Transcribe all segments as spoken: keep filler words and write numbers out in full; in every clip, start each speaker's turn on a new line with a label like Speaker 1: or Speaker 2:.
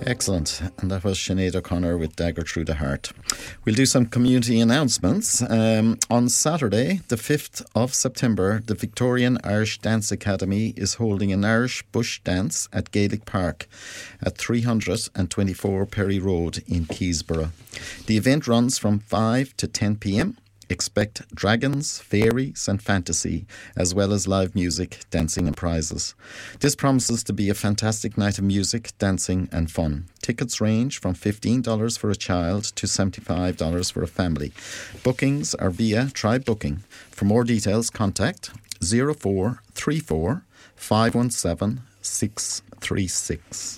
Speaker 1: Excellent. And that was Sinead O'Connor with Dagger Through the Heart. We'll do some community announcements. Um, on Saturday, the fifth of September, the Victorian Irish Dance Academy is holding an Irish bush dance at Gaelic Park at three twenty-four Perry Road in Keysborough. The event runs from five to ten p.m. Expect dragons, fairies and fantasy, as well as live music, dancing and prizes. This promises to be a fantastic night of music, dancing and fun. Tickets range from fifteen dollars for a child to seventy-five dollars for a family. Bookings are via Try Booking. For more details, contact zero four three four, five one seven, six three six.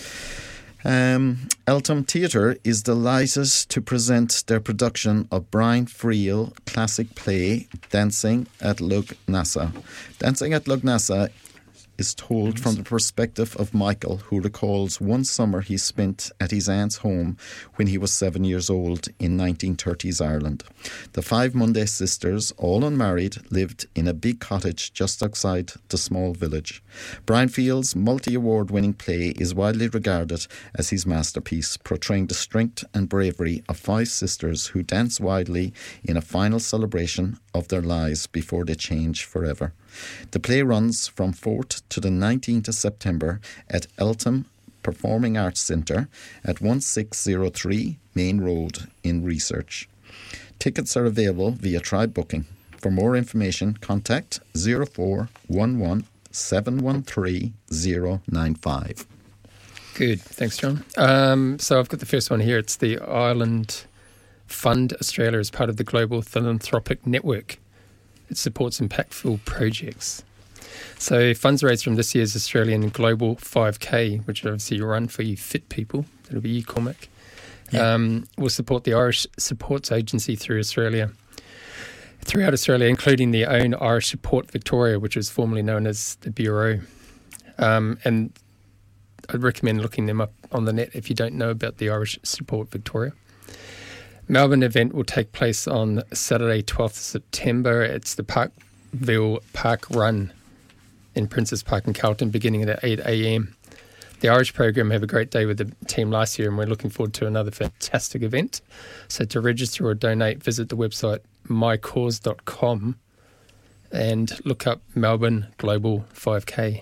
Speaker 1: Um, Eltham Theatre is delighted to present their production of Brian Friel classic play Dancing at Loch Nessa. Dancing at Loch Nessa is told from the perspective of Michael, who recalls one summer he spent at his aunt's home when he was seven years old in nineteen thirties Ireland. The five Munday sisters, all unmarried, lived in a big cottage just outside the small village. Brian Friel's multi-award-winning play is widely regarded as his masterpiece, portraying the strength and bravery of five sisters who dance wildly in a final celebration of their lives before they change forever. The play runs from fourth to the nineteenth of September at Eltham Performing Arts Centre at one six zero three Main Road in Research. Tickets are available via Try Booking. For more information, contact zero four one one, seven one three, zero nine five.
Speaker 2: Good, thanks John. Um, so I've got the first one here. It's the Ireland Fund Australia as part of the Global Philanthropic Network. It supports impactful projects. So funds raised from this year's Australian Global five K, which obviously you run for you fit people, that'll be you, Cormac, yeah. um, will support the Irish Supports Agency through Australia, throughout Australia, including the own Irish Support Victoria, which was formerly known as the Bureau. Um, and I'd recommend looking them up on the net if you don't know about the Irish Support Victoria. Melbourne event will take place on Saturday, twelfth of September. It's the Parkville Park Run in Princes Park in Carlton, beginning at eight a.m. The Irish program have a great day with the team last year, and we're looking forward to another fantastic event. So to register or donate, visit the website my cause dot com and look up Melbourne Global five K.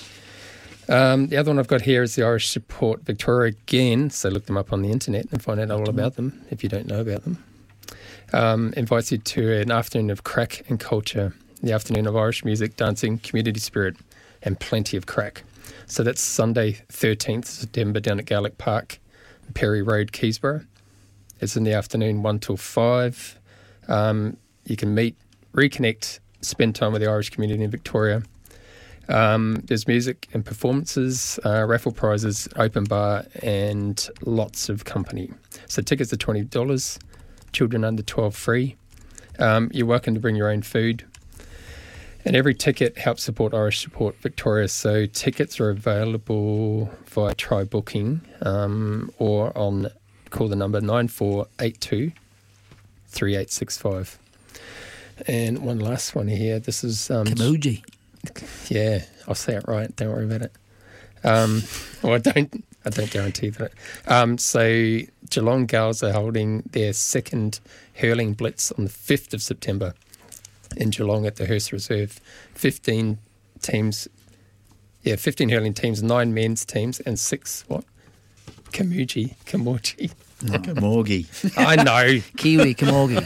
Speaker 2: Um, the other one I've got here is the Irish Support Victoria again, so look them up on the internet and find out all about them if you don't know about them. Um, invites you to an afternoon of crack and culture, the afternoon of Irish music, dancing, community spirit and plenty of crack. So that's Sunday thirteenth of September down at Gaelic Park, Perry Road, Keysborough. It's in the afternoon, one till five. Um, you can meet, reconnect, spend time with the Irish community in Victoria. Um, there's music and performances, uh, raffle prizes, open bar, and lots of company. So tickets are twenty dollars, children under twelve free. Um, you're welcome to bring your own food. And every ticket helps support Irish Support Victoria. So tickets are available via Try Booking um, or on call the number nine four eight two, three eight six five. And one last one here. This is... Um,
Speaker 3: Kamuji.
Speaker 2: Yeah, I'll say it right. Don't worry about it. Um, well, I don't. I don't guarantee that. Um, so Geelong Girls are holding their second hurling blitz on the fifth of September in Geelong at the Hearst Reserve. Fifteen teams. Yeah, fifteen hurling teams, nine men's teams, and six what? Kamuji, Kamoji.
Speaker 3: No. Camogie.
Speaker 2: I know.
Speaker 3: Kiwi, Camogie.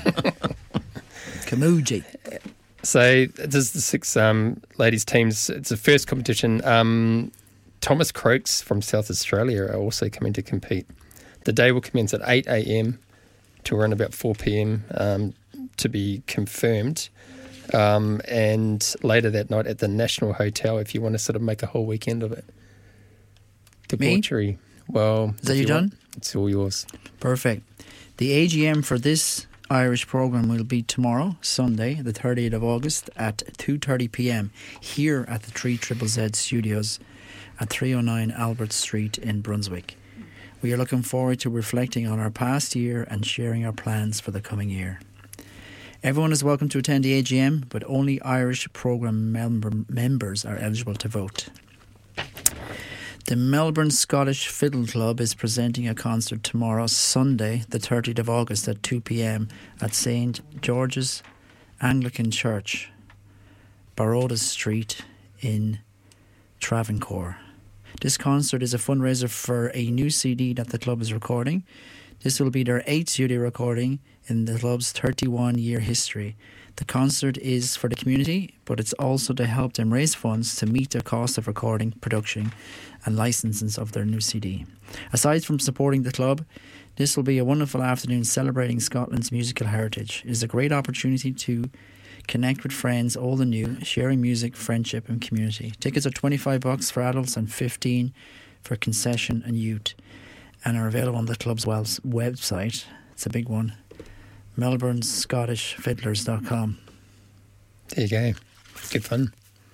Speaker 3: Kamuji.
Speaker 2: So this is the six um, ladies teams. It's the first competition. Um, Thomas Croaks from South Australia are also coming to compete. The day will commence at eight a.m. to run about four p.m. Um, to be confirmed. Um, and later that night at the National Hotel if you want to sort of make a whole weekend of it. Debauchery. Me? Well,
Speaker 3: is that you done?
Speaker 2: Want, it's all yours.
Speaker 3: Perfect. The A G M for this Irish programme will be tomorrow, Sunday, the thirtieth of August at two thirty p.m. here at the three Z Z Z studios at three oh nine Albert Street in Brunswick. We are looking forward to reflecting on our past year and sharing our plans for the coming year. Everyone is welcome to attend the A G M, but only Irish programme member members are eligible to vote. The Melbourne Scottish Fiddle Club is presenting a concert tomorrow, Sunday, the thirtieth of August at two p.m. at Saint George's Anglican Church, Baroda Street in Travancore. This concert is a fundraiser for a new C D that the club is recording. This will be their eighth studio recording in the club's thirty-one year history. The concert is for the community, but it's also to help them raise funds to meet their cost of recording, production and licenses of their new C D. Aside from supporting the club, this will be a wonderful afternoon celebrating Scotland's musical heritage. It is a great opportunity to connect with friends, old and new, sharing music, friendship and community. Tickets are twenty-five bucks for adults and fifteen for concession and youth, and are available on the club's website. It's a big one. Melbourne Scottish Fiddlers dot com.
Speaker 2: There you go. Good fun.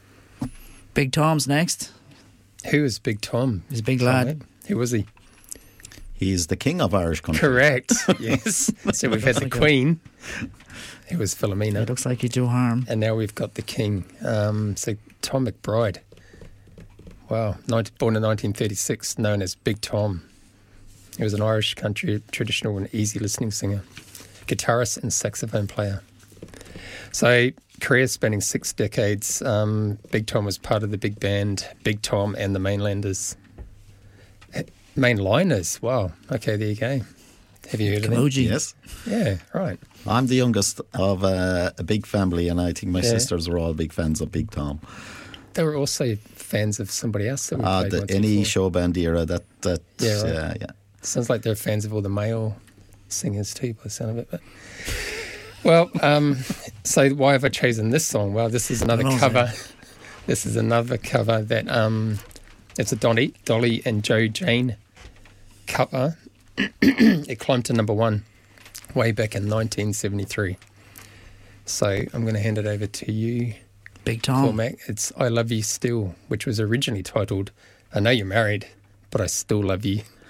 Speaker 3: Big Tom's next.
Speaker 2: Who is Big Tom?
Speaker 3: He's a big lad.
Speaker 2: Who was he?
Speaker 1: He's the king of Irish country.
Speaker 2: Correct. Yes. So we've had the
Speaker 3: like
Speaker 2: Queen. It was Philomena.
Speaker 3: It looks like you do harm.
Speaker 2: And now we've got the King. Um, so Tom McBride. Wow. nineteen, born in nineteen thirty-six, known as Big Tom. He was an Irish country traditional and easy listening singer, guitarist and saxophone player. So career spanning six decades. Um, Big Tom was part of the big band Big Tom and the Mainlanders. Mainliners. Wow. Okay, there you go. Have you heard of them?
Speaker 3: Emoji.
Speaker 1: Yes.
Speaker 2: Yeah, right.
Speaker 1: I'm the youngest of uh, a big family, and I think my
Speaker 2: Yeah.
Speaker 1: sisters were all big fans of Big Tom.
Speaker 2: They were also fans of somebody else that we
Speaker 1: Uh,
Speaker 2: played
Speaker 1: the,
Speaker 2: once
Speaker 1: any
Speaker 2: before.
Speaker 1: show band era that, that
Speaker 2: Yeah, right.
Speaker 1: uh, yeah.
Speaker 2: Sounds like they're fans of all the male singers too, by the sound of it. But well, um, so why have I chosen this song? Well, this is another
Speaker 3: Well,
Speaker 2: cover. This is another cover that um, it's a Dolly, Dolly and Joe Jane cover. It climbed to number one way back in nineteen seventy-three. So I'm going to hand it over to you,
Speaker 3: Big Tom.
Speaker 2: Cormac. It's "I Love You Still," which was originally titled "I Know You're Married, but I Still Love You."